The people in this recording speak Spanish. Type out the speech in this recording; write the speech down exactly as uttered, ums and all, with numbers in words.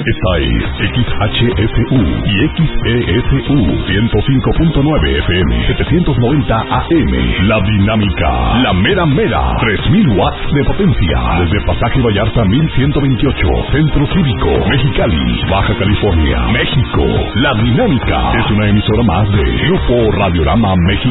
Esta es X H F U y X E S U ciento cinco punto nueve F M, setecientos noventa A M. La Dinámica, la mera mera, tres mil watts de potencia. Desde Pasaje Vallarta mil ciento veintiocho, Centro Cívico, Mexicali, Baja California, México. La Dinámica es una emisora más de Grupo Radiorama México.